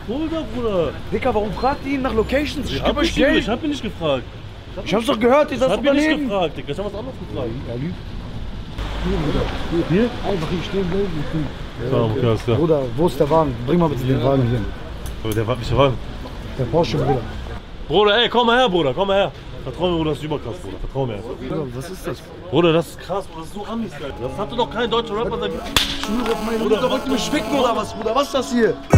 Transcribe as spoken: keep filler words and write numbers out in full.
Hol doch, Bruder. Dicker, warum fragt ihr ihn nach Locations? Ich Ich hab, geb euch nicht, Geld. ich hab ihn nicht gefragt. Ich hab's doch gehört, ihr Ich seid hab ihn nicht daneben. gefragt, Digga. Ich hab was anderes gefragt. Er lügt. Hier, Bruder. Hier? Einfach hier stehen bleiben und tun. Ja, okay, alles klar. Bruder, wo ist der Wagen? Bring mal bitte den Wagen hier. Aber der war mich Wagen. Der Porsche, Bruder. Bruder, ey, komm mal her, Bruder, komm mal her. Vertrau mir, Bruder, das ist überkrass, Bruder. Vertrau mir. Bruder, was ist das? Bruder, das ist krass, Bruder, das ist so Amis, Alter. Das hatte doch kein deutscher Rapper seit. Schwöre auf meine Mutter, wollt ihr mich ficken oder was, Bruder? Was ist das hier?